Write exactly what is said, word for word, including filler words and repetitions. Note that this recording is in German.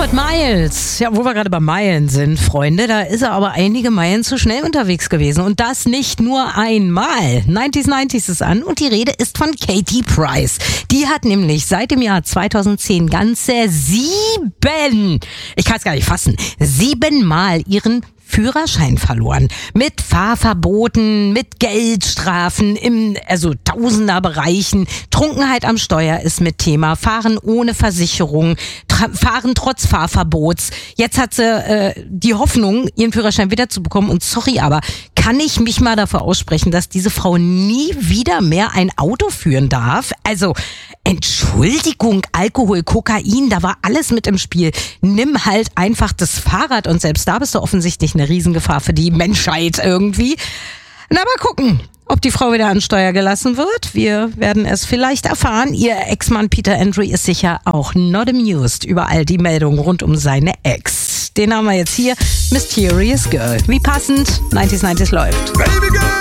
Robert Miles. Ja, wo wir gerade bei Meilen sind, Freunde, da ist er aber einige Meilen zu schnell unterwegs gewesen. Und das nicht nur einmal. neunziger neunzig ist an und die Rede ist von Katie Price. Die hat nämlich seit dem Jahr zweitausendzehn ganze sieben, ich kann es gar nicht fassen, siebenmal ihren Führerschein verloren. Mit Fahrverboten, mit Geldstrafen im, also Tausenderbereichen. Trunkenheit am Steuer ist mit Thema. Fahren ohne Versicherung. Tra- fahren trotz Fahrverbots. Jetzt hat sie äh, die Hoffnung, ihren Führerschein wiederzubekommen. Und sorry, aber kann ich mich mal dafür aussprechen, dass diese Frau nie wieder mehr ein Auto führen darf? Also, Entschuldigung, Alkohol, Kokain, da war alles mit im Spiel. Nimm halt einfach das Fahrrad und selbst da bist du offensichtlich eine Riesengefahr für die Menschheit irgendwie. Na, mal gucken, ob die Frau wieder an Steuer gelassen wird. Wir werden es vielleicht erfahren. Ihr Ex-Mann Peter Andre ist sicher auch not amused über all die Meldungen rund um seine Ex. Den haben wir jetzt hier, Mysterious Girl. Wie passend, neunzig neunzig läuft. Baby girl.